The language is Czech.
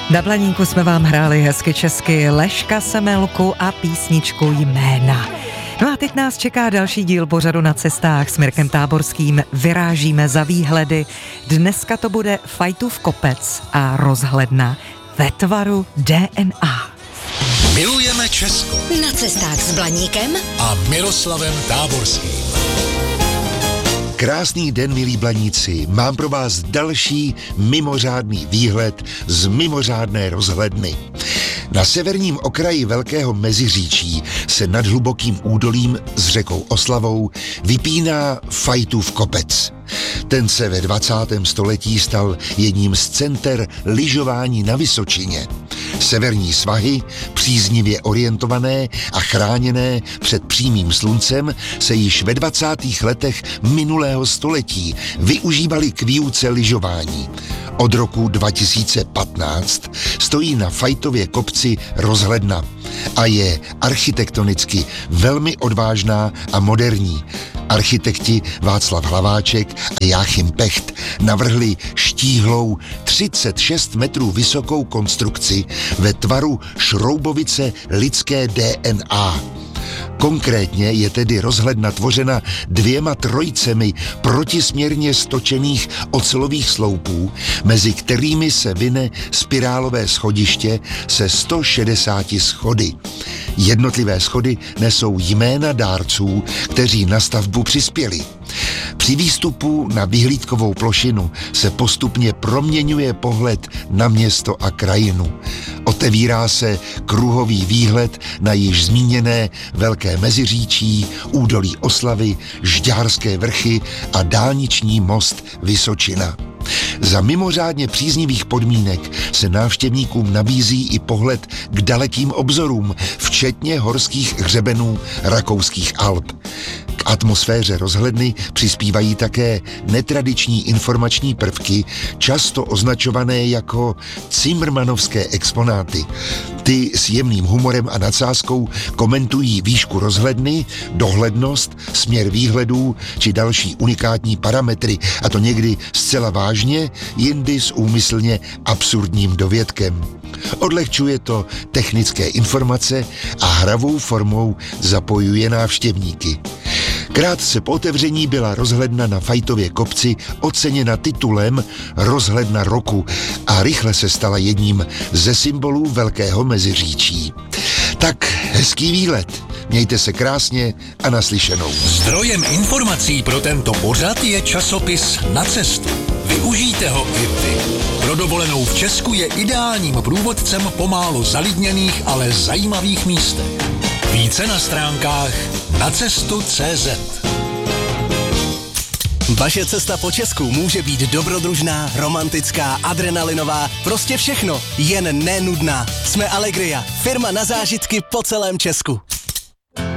Na Blaníku jsme vám hráli hezky česky Leška Semelku a písničku Jména. No a teď nás čeká další díl pořadu Na cestách s Mirkem Táborským. Vyrážíme za výhledy. Dneska to bude Fajtův kopec a rozhledna ve tvaru DNA. Milujeme Česko. Na cestách s Blaníkem A Miroslavem Táborským. Krásný den, milí Blaníci. Mám pro vás další mimořádný výhled z mimořádné rozhledny. Na severním okraji Velkého Meziříčí se nad hlubokým údolím s řekou Oslavou vypíná Fajtův kopec. Ten se ve 20. století stal jedním z center lyžování na Vysočině. Severní svahy, příznivě orientované a chráněné před přímým sluncem, se již ve 20. letech minulého století využívaly k výuce lyžování. Od roku 2015 stojí na Fajtově kopci rozhledna a je architektonicky velmi odvážná a moderní. Architekti Václav Hlaváček a Jáchym Pecht navrhli štíhlou 36 metrů vysokou konstrukci ve tvaru šroubovice lidské DNA. Konkrétně je tedy rozhledna tvořena 2 trojicemi protisměrně stočených ocelových sloupů, mezi kterými se vine spirálové schodiště se 160 schody. Jednotlivé schody nesou jména dárců, kteří na stavbu přispěli. Při výstupu na vyhlídkovou plošinu se postupně proměňuje pohled na město a krajinu. Otevírá se kruhový výhled na již zmíněné Velké Meziříčí, údolí Oslavy, Žďárské vrchy a dálniční most Vysočina. Za mimořádně příznivých podmínek se návštěvníkům nabízí i pohled k dalekým obzorům, včetně horských hřebenů rakouských Alp. K atmosféře rozhledny přispívají také netradiční informační prvky, často označované jako cimrmanovské exponáty. Ty s jemným humorem a nadsázkou komentují výšku rozhledny, dohlednost, směr výhledů či další unikátní parametry, a to někdy zcela vážně, jindy s úmyslně absurdním dovětkem. Odlehčuje to technické informace a hravou formou zapojuje návštěvníky. Krátce po otevření byla rozhledna na Fajtově kopci oceněna titulem Rozhledna roku a rychle se stala jedním ze symbolů Velkého Meziříčí. Tak hezký výlet, mějte se krásně a naslyšenou. Zdrojem informací pro tento pořad je časopis Na cestu. Využijte ho i vy. Pro dovolenou v Česku je ideálním průvodcem po málo zalidněných, ale zajímavých místech. Více na stránkách nacestu.cz. Vaše cesta po Česku může být dobrodružná, romantická, adrenalinová, prostě všechno, jen nenudná. Jsme Allegria, firma na zážitky po celém Česku.